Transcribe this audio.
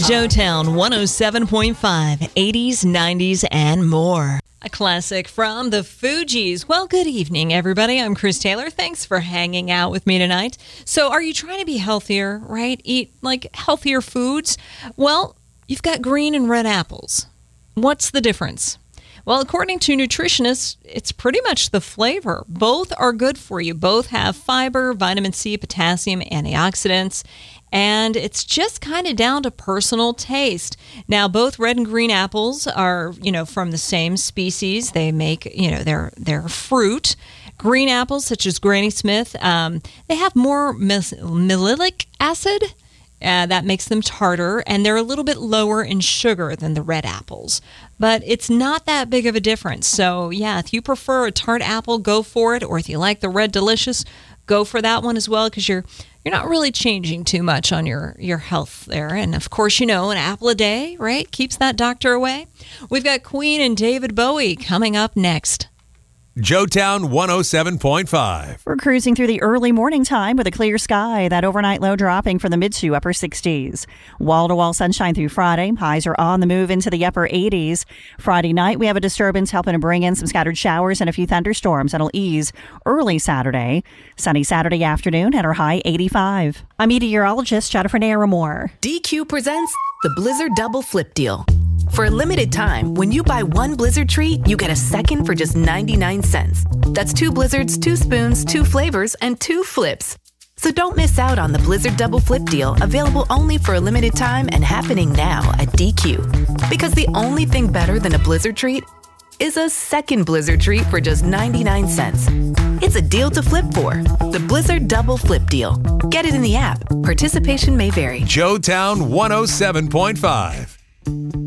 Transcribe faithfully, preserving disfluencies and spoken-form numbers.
Joetown one oh seven point five, eighties, nineties, and more. A classic from the Fugees. Well, good evening, everybody. I'm Chris Taylor. Thanks for hanging out with me tonight. So are you trying to be healthier, right? Eat, like, healthier foods? Well, you've got green and red apples. What's the difference? Well, according to nutritionists, it's pretty much the flavor. Both are good for you. Both have fiber, vitamin C, potassium, antioxidants, and it's just kind of down to personal taste. Now, both red and green apples are, you know, from the same species. They make, you know, they're, they're fruit. Green apples, such as Granny Smith, um, they have more malic acid. Uh, that makes them tartar, and they're a little bit lower in sugar than the red apples. But it's not that big of a difference. So, yeah, if you prefer a tart apple, go for it. Or if you like the Red Delicious, go for that one as well, because you're you're not really changing too much on your, your health there. And, of course, you know, an apple a day, right, keeps that doctor away. We've got Queen and David Bowie coming up next. Joetown one oh seven point five. We're cruising through the early morning time with a clear sky. That overnight low dropping from the mid to upper sixties. Wall-to-wall sunshine through Friday. Highs are on the move into the upper eighties. Friday night, we have a disturbance helping to bring in some scattered showers and a few thunderstorms that'll ease early Saturday. Sunny Saturday afternoon at our high eighty-five. I'm meteorologist Jennifer Naramore. D Q presents the Blizzard Double Flip Deal. For a limited time, when you buy one Blizzard treat, you get a second for just ninety-nine cents. That's two Blizzards, two spoons, two flavors, and two flips. So don't miss out on the Blizzard Double Flip Deal, available only for a limited time and happening now at D Q. Because the only thing better than a Blizzard treat is a second Blizzard treat for just ninety-nine cents. It's a deal to flip for. The Blizzard Double Flip Deal. Get it in the app. Participation may vary. Joetown one oh seven point five.